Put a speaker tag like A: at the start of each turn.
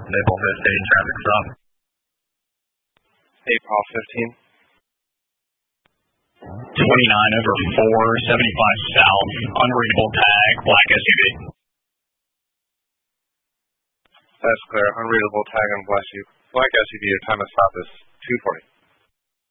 A: Maple 15, traffic stop.
B: 8 Paul 15.
C: 29 over 4, 75 south, unreadable tag, black SUV.
B: That's clear. Unreadable tag on black SUV. Your time of stop is 2:40.